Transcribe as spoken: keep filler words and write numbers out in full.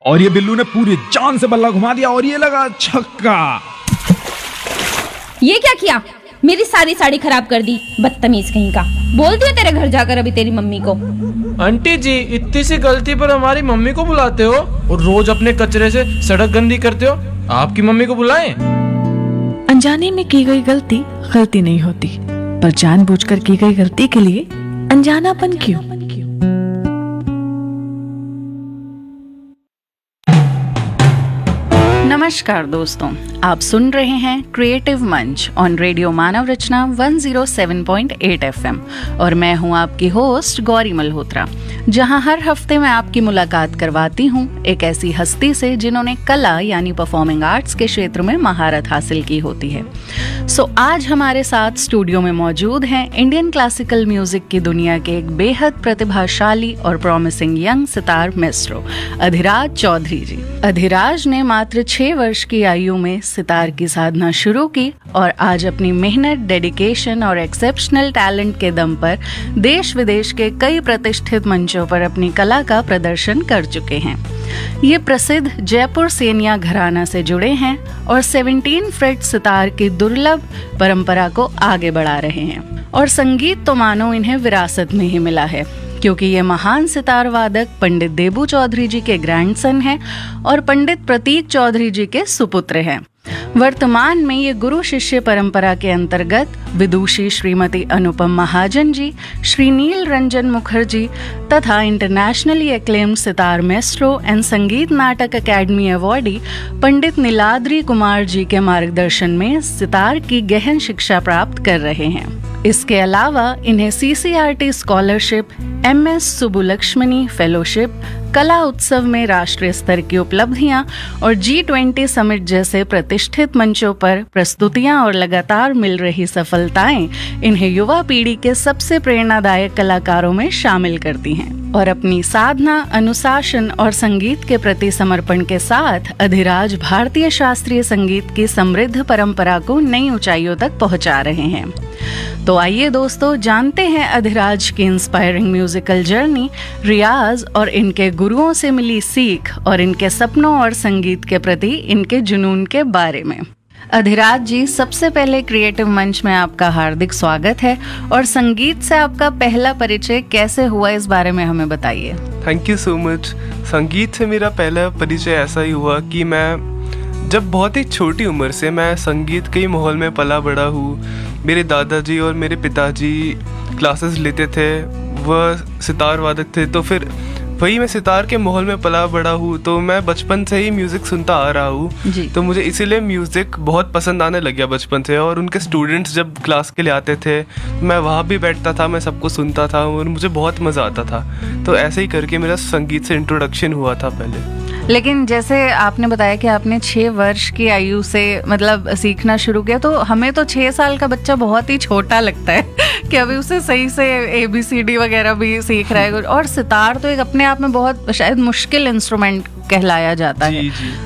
और ये बिल्लू ने पूरी जान से बल्ला घुमा दिया और ये लगा छक्का। ये क्या किया? मेरी सारी साड़ी खराब कर दी, बदतमीज कहीं का। बोल दिया तेरे घर जाकर अभी तेरी मम्मी को। आंटी जी, इतनी सी गलती पर हमारी मम्मी को बुलाते हो और रोज अपने कचरे से सड़क गंदी करते हो। आपकी मम्मी को बुलाएं। अनजाने में की गई गलती गलती नहीं होती, पर जानबूझकर की गई गलती के लिए अनजानापन क्यों? नमस्कार दोस्तों, आप सुन रहे हैं क्रिएटिव मंच on radio Manav Rachna one zero seven point eight FM और मैं हूं आपकी होस्ट गौरी मल्होत्रा, जहां हर हफ्ते मैं आपकी मुलाकात करवाती हूं एक ऐसी हस्ती से जिन्होंने कला यानी परफॉर्मिंग आर्ट्स के क्षेत्र में महारत हासिल की होती है। सो आज हमारे साथ स्टूडियो में मौजूद हैं इंडियन क्लासिकल म्यूजिक की दुनिया के एक बेहद प्रतिभाशाली और promising young sitar maestro Adhiraj Chaudhary जी। अधिराज ने मात्र छह वर्ष की आयु में सितार की साधना शुरू की और आज अपनी मेहनत, डेडिकेशन और एक्सेप्शनल टैलेंट के दम पर देश विदेश के कई प्रतिष्ठित मंचों पर अपनी कला का प्रदर्शन कर चुके हैं। ये प्रसिद्ध जयपुर सेनिया घराना से जुड़े हैं और सेवनटीन फ्रेट सितार की दुर्लभ परंपरा को आगे बढ़ा रहे हैं। और संगीत तो मानो इन्हें विरासत में ही मिला है, क्योंकि ये महान सितार वादक पंडित देबू चौधरी जी के ग्रैंडसन हैं और पंडित प्रतीक चौधरी जी के सुपुत्र हैं। वर्तमान में ये गुरु शिष्य परंपरा के अंतर्गत विदुषी श्रीमती अनुपम महाजन जी, श्री नील रंजन मुखर्जी तथा internationally acclaimed sitar maestro and संगीत नाटक अकेडमी अवॉर्डी पंडित नीलाद्री कुमार जी के मार्गदर्शन में सितार की गहन शिक्षा प्राप्त कर रहे हैं। इसके अलावा इन्हें सीसीआरटी स्कॉलरशिप, एमएस सुबुलक्ष्मणी फेलोशिप, कला उत्सव में राष्ट्रीय स्तर की उपलब्धियां और जी ट्वेंटी समिट जैसे प्रतिष्ठित मंचों पर प्रस्तुतियां और लगातार मिल रही सफलताएं इन्हें युवा पीढ़ी के सबसे प्रेरणादायक कलाकारों में शामिल करती हैं। और अपनी साधना, अनुशासन और संगीत के प्रति समर्पण के साथ अधिराज भारतीय शास्त्रीय संगीत की समृद्ध परंपरा को नई ऊंचाइयों तक पहुंचा रहे हैं। तो आइए दोस्तों, जानते हैं अधिराज की इंस्पायरिंग म्यूजिकल जर्नी, रियाज और इनके गुरुओं से मिली सीख और इनके सपनों और संगीत के प्रति इनके जुनून के बारे में। अधिराज जी, सबसे पहले क्रिएटिव मंच में आपका हार्दिक स्वागत है और संगीत से आपका पहला परिचय कैसे हुआ, इस बारे में हमें बताइए। Thank you so much. संगीत से मेरा पहला परिचय ऐसा ही हुआ कि मैं जब बहुत ही छोटी उम्र से मैं संगीत के ही माहौल में पला बड़ा हूँ। मेरे दादाजी और मेरे पिताजी क्लासेस लेते थे, वह सितार वादक थे, तो फिर वही मैं सितार के माहौल में पला बड़ा हूँ। तो मैं बचपन से ही म्यूज़िक सुनता आ रहा हूँ, तो मुझे इसीलिए म्यूज़िक बहुत पसंद आने लग गया बचपन से। और उनके स्टूडेंट्स जब क्लास के लिए आते थे, मैं वहाँ भी बैठता था, मैं सबको सुनता था और मुझे बहुत मज़ा आता था। तो ऐसे ही करके मेरा संगीत से इंट्रोडक्शन हुआ था पहले। लेकिन जैसे आपने बताया कि आपने छः वर्ष की आयु से मतलब सीखना शुरू किया, तो हमें तो छः साल का बच्चा बहुत ही छोटा लगता है कि अभी उसे सही से ए बी सी डी वगैरह भी सीख रहा है। और सितार तो एक अपने आप में बहुत शायद मुश्किल इंस्ट्रूमेंट कहलाया जाता है।